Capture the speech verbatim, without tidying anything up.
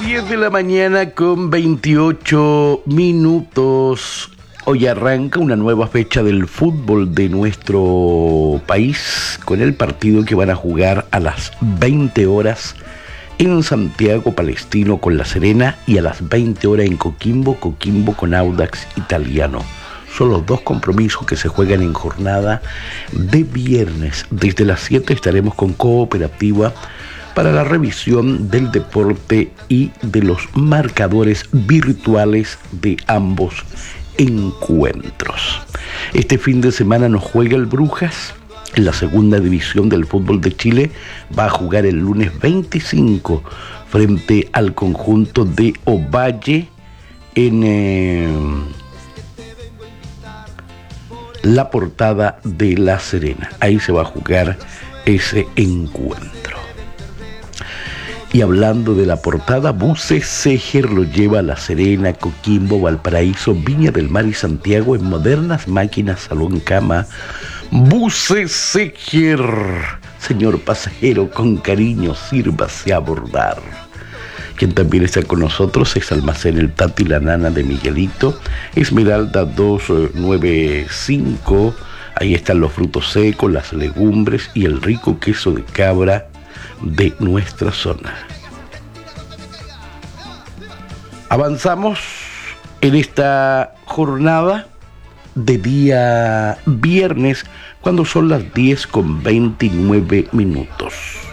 diez de la mañana con veintiocho minutos. Hoy arranca una nueva fecha del fútbol de nuestro país con el partido que van a jugar a las veinte horas en Santiago Palestino con La Serena y a las veinte horas en Coquimbo, Coquimbo con Audax Italiano. Son los dos compromisos que se juegan en jornada de viernes. Desde las siete estaremos con Cooperativa para la revisión del deporte y de los marcadores virtuales de ambos encuentros. Este fin de semana nos juega el Brujas en la segunda división del fútbol de Chile. Va a jugar el lunes veinticinco frente al conjunto de Ovalle en eh, la Portada de La Serena. Ahí se va a jugar ese encuentro. Y hablando de la Portada, Buses Seger lo lleva a La Serena, Coquimbo, Valparaíso, Viña del Mar y Santiago en modernas máquinas salón cama. Buses Seger, señor pasajero, con cariño, sírvase a abordar. Quien también está con nosotros es Almacén El Tato y la Nana de Miguelito, Esmeralda doscientos noventa y cinco. Ahí están los frutos secos, las legumbres y el rico queso de cabra de nuestra zona. Avanzamos en esta jornada de día viernes cuando son las diez con veintinueve minutos.